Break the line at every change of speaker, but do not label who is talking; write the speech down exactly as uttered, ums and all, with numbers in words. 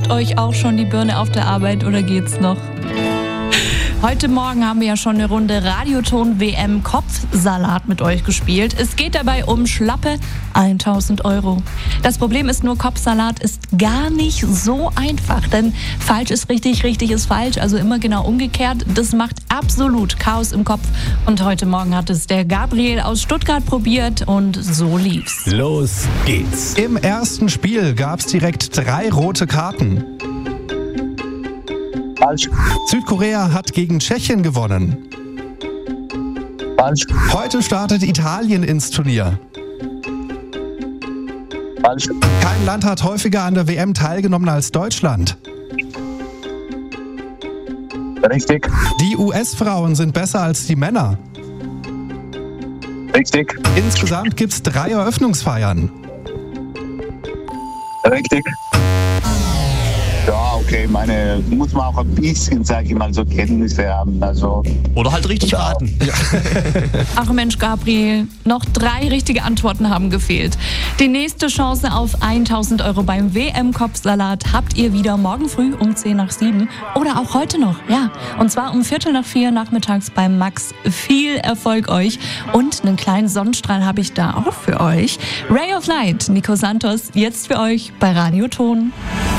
juckt euch auch schon die Birne auf der Arbeit oder geht's noch? Heute Morgen haben wir ja schon eine Runde Radioton W M Kopfsalat mit euch gespielt. Es geht dabei um schlappe tausend Euro. Das Problem ist nur, Kopfsalat ist gar nicht so einfach, denn falsch ist richtig, richtig ist falsch, also immer genau umgekehrt. Das macht absolut Chaos im Kopf und heute Morgen hat es der Gabriel aus Stuttgart probiert und so lief's.
Los geht's.
Im ersten Spiel gab's direkt drei rote Karten.
Falsch.
Südkorea hat gegen Tschechien gewonnen.
Falsch.
Heute startet Italien ins Turnier.
Falsch.
Kein Land hat häufiger an der W M teilgenommen als Deutschland.
Richtig.
Die U S-Frauen sind besser als die Männer.
Richtig.
Insgesamt gibt's drei Eröffnungsfeiern.
Richtig. Ja, okay, meine, muss man auch ein bisschen, sag ich mal, so Kenntnisse haben. Also,
Oder halt richtig
Ja.
raten.
Ach Mensch, Gabriel, noch drei richtige Antworten haben gefehlt. Die nächste Chance auf tausend Euro beim W M-Kopfsalat habt ihr wieder morgen früh um zehn nach sieben oder auch heute noch, ja. Und zwar um Viertel nach vier nachmittags beim Max. Viel Erfolg euch und einen kleinen Sonnenstrahl habe ich da auch für euch. Ray of Light, Nico Santos, jetzt für euch bei Radio Ton.